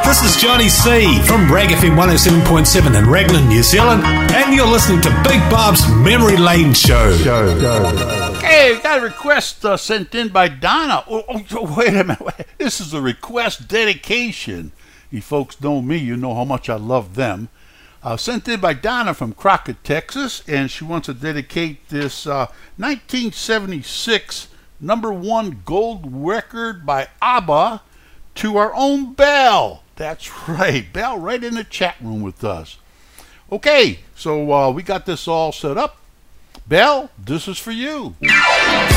This is Johnny C. from Rag FM 107.7 in Raglan, New Zealand, and you're listening to Big Bob's Memory Lane Show. Hey, we got a request sent in by Donna. Wait a minute. This is a request dedication. You folks know me. You know how much I love them. Sent in by Donna from Crockett, Texas, and she wants to dedicate this 1976 #1 gold record by ABBA to our own Belle. That's right, Belle, right in the chat room with us. Okay, so we got this all set up. Belle, this is for you.